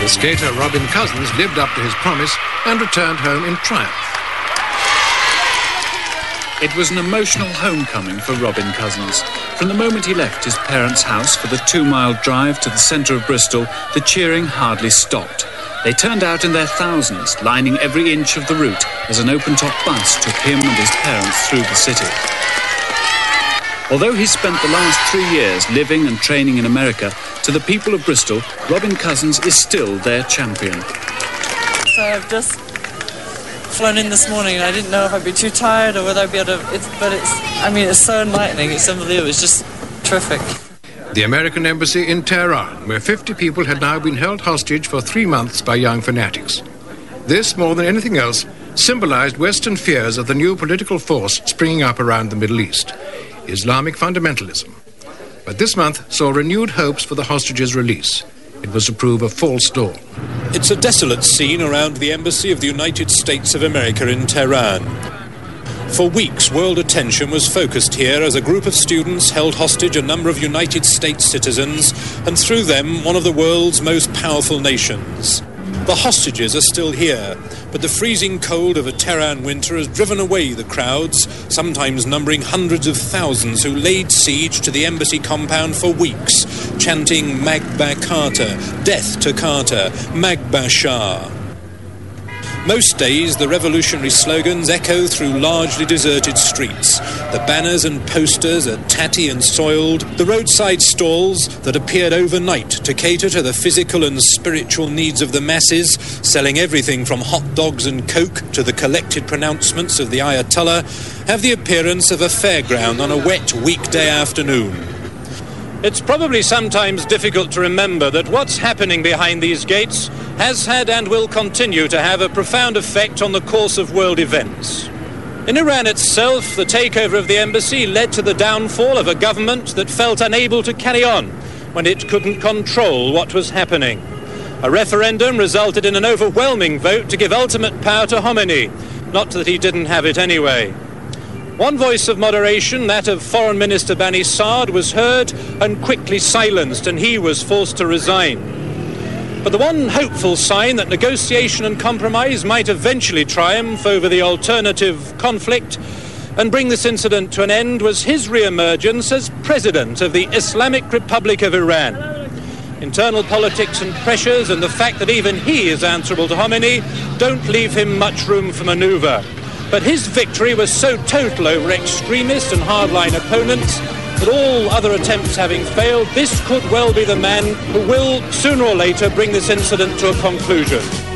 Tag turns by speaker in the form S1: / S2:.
S1: skater Robin Cousins lived up to his promise and returned home in triumph.
S2: It was an emotional homecoming for Robin Cousins. From the moment he left his parents' house for the 2-mile drive to the centre of Bristol, the cheering hardly stopped. They turned out in their thousands, lining every inch of the route as an open-top bus took him and his parents through the city. Although he spent the last 3 years living and training in America, to the people of Bristol, Robin Cousins is still their champion.
S3: So I've just flown in this morning and I didn't know if I'd be too tired or whether I'd be able to... It's so enlightening, it's unbelievable, it's just terrific.
S1: The American embassy in Tehran, where 50 people had now been held hostage for 3 months by young fanatics. This, more than anything else, symbolized Western fears of the new political force springing up around the Middle East, Islamic fundamentalism. But this month saw renewed hopes for the hostages' release. It was to prove a false dawn.
S4: It's a desolate scene around the embassy of the United States of America in Tehran. For weeks, world attention was focused here as a group of students held hostage a number of United States citizens, and through them, one of the world's most powerful nations. The hostages are still here, but the freezing cold of a Tehran winter has driven away the crowds, sometimes numbering hundreds of thousands, who laid siege to the embassy compound for weeks, chanting Magba Carter, death to Carter, Magba Shah. Most days, the revolutionary slogans echo through largely deserted streets. The banners and posters are tatty and soiled. The roadside stalls that appeared overnight to cater to the physical and spiritual needs of the masses, selling everything from hot dogs and coke to the collected pronouncements of the Ayatollah, have the appearance of a fairground on a wet weekday afternoon. It's probably sometimes difficult to remember that what's happening behind these gates has had and will continue to have a profound effect on the course of world events. In Iran itself, the takeover of the embassy led to the downfall of a government that felt unable to carry on when it couldn't control what was happening. A referendum resulted in an overwhelming vote to give ultimate power to Khomeini, not that he didn't have it anyway. One voice of moderation, that of Foreign Minister Bani Saad, was heard and quickly silenced, and he was forced to resign. But the one hopeful sign that negotiation and compromise might eventually triumph over the alternative conflict and bring this incident to an end was his re-emergence as President of the Islamic Republic of Iran. Internal politics and pressures and the fact that even he is answerable to Khomeini don't leave him much room for manoeuvre. But his victory was so total over extremist and hardline opponents that all other attempts having failed, this could well be the man who will, sooner or later, bring this incident to a conclusion.